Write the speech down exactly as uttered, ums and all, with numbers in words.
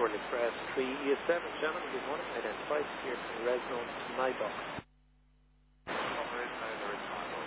World Express three eight seven, gentlemen, good morning. Identified here from Resno, Nybok.